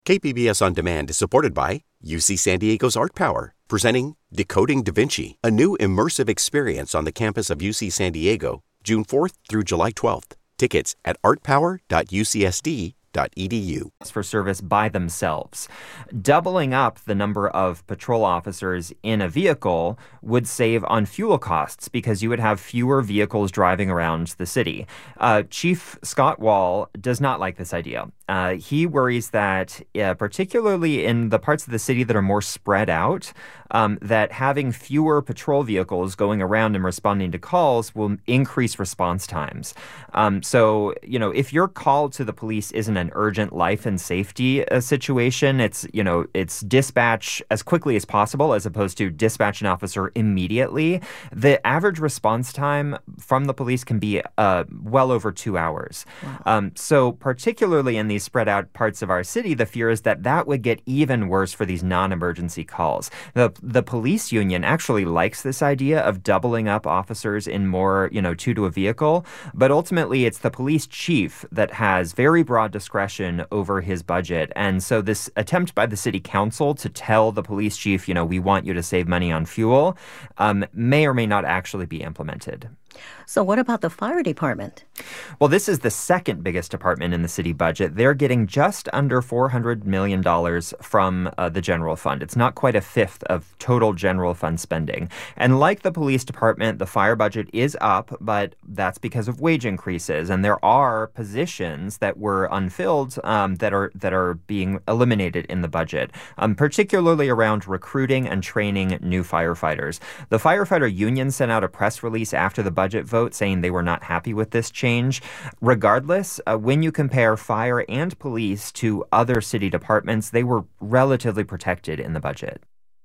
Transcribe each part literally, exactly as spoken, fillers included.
K P B S On Demand is supported by U C San Diego's Art Power, presenting Decoding Da Vinci, a new immersive experience on the campus of U C San Diego, June fourth through July twelfth. Tickets at art power dot u c s d dot e d u. For service by themselves. Doubling up the number of patrol officers in a vehicle would save on fuel costs because you would have fewer vehicles driving around the city. Uh, Chief Scott Wall does not like this idea. Uh, he worries that, uh, particularly in the parts of the city that are more spread out, um, that having fewer patrol vehicles going around and responding to calls will increase response times. Um, so, you know, if your call to the police isn't an urgent life and safety uh, situation, it's, you know, it's dispatch as quickly as possible as opposed to dispatch an officer immediately. The average response time from the police can be uh, well over two hours. Wow. Um, so particularly in these spread out parts of our city, the fear is that that would get even worse for these non-emergency calls. The the police union actually likes this idea of doubling up officers in more, you know, two to a vehicle, but ultimately it's the police chief that has very broad discretion over his budget. And so this attempt by the city council to tell the police chief, you know, we want you to save money on fuel, um, may or may not actually be implemented. So what about the fire department? Well, this is the second biggest department in the city budget. They're getting just under four hundred million dollars from uh, the general fund. It's not quite a fifth of total general fund spending. And like the police department, the fire budget is up, but that's because of wage increases. And there are positions that were unfilled um, that are that are being eliminated in the budget, um, particularly around recruiting and training new firefighters. The firefighter union sent out a press release after the budget vote saying they were not happy with this change. Regardless, uh, when you compare fire and police to other city departments, they were relatively protected in the budget.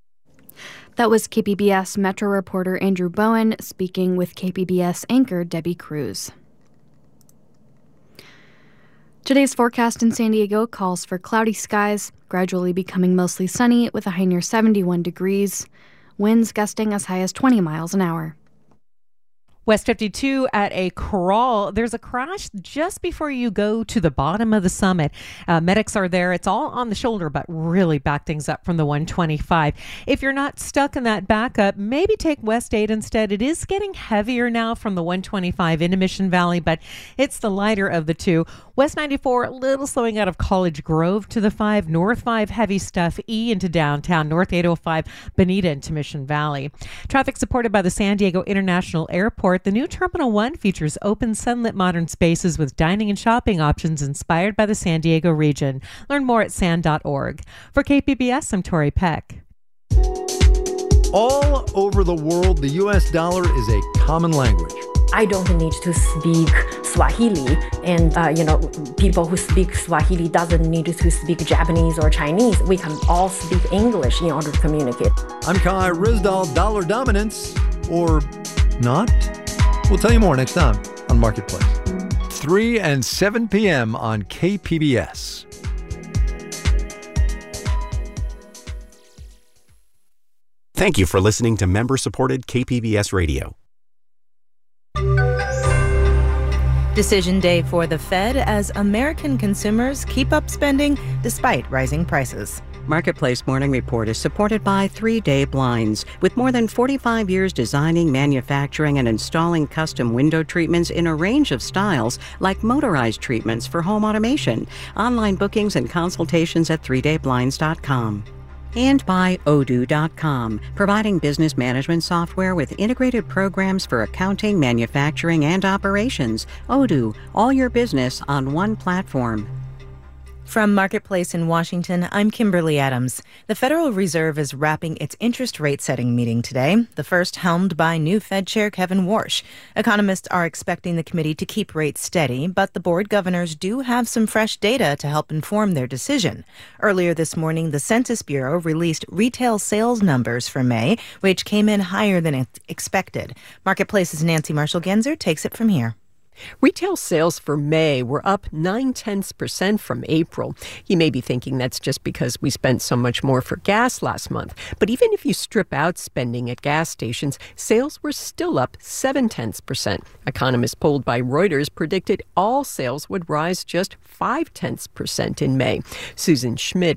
That was K P B S Metro reporter Andrew Bowen speaking with K P B S anchor Debbie Cruz. Today's forecast in San Diego calls for cloudy skies, gradually becoming mostly sunny with a high near seventy-one degrees, winds gusting as high as twenty miles an hour. West fifty-two at a crawl. There's a crash just before you go to the bottom of the summit. Uh, medics are there. It's all on the shoulder, but really back things up from the one twenty-five. If you're not stuck in that backup, maybe take West eight instead. It is getting heavier now from the one twenty-five into Mission Valley, but it's the lighter of the two. West ninety-four, a little slowing out of College Grove to the five. North five, heavy stuff, E into downtown. North eight oh five, Bonita into Mission Valley. Traffic supported by the San Diego International Airport. The new Terminal one features open, sunlit modern spaces with dining and shopping options inspired by the San Diego region. Learn more at san dot org. For K P B S, I'm Tori Peck. All over the world, the U S dollar is a common language. I don't need to speak Swahili, and uh, you know, people who speak Swahili doesn't need to speak Japanese or Chinese. We can all speak English in order to communicate. I'm Kai Rizdal. Dollar dominance, or not? We'll tell you more next time on Marketplace. three and seven p.m. on K P B S. Thank you for listening to member-supported K P B S Radio. Decision day for the Fed as American consumers keep up spending despite rising prices. Marketplace Morning Report is supported by three day Blinds. With more than forty-five years designing, manufacturing, and installing custom window treatments in a range of styles, like motorized treatments for home automation. Online bookings and consultations at three day blinds dot com. And by Odoo dot com, providing business management software with integrated programs for accounting, manufacturing, and operations. Odoo, all your business on one platform. From Marketplace in Washington, I'm Kimberly Adams. The Federal Reserve is wrapping its interest rate setting meeting today, the first helmed by new Fed Chair Kevin Warsh. Economists are expecting the committee to keep rates steady, but the board governors do have some fresh data to help inform their decision. Earlier this morning, the Census Bureau released retail sales numbers for May, which came in higher than expected. Marketplace's Nancy Marshall-Genzer takes it from here. Retail sales for May were up nine-tenths percent from April. You may be thinking that's just because we spent so much more for gas last month. But even if you strip out spending at gas stations, sales were still up seven-tenths percent. Economists polled by Reuters predicted all sales would rise just five-tenths percent in May. Susan Schmidt